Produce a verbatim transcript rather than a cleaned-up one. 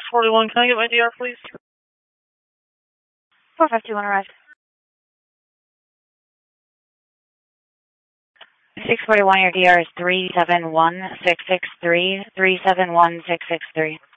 forty-one, can I get my D R, please? four five two one arrived. six forty-one, your D R is three seven one six six three, three seven one six six three.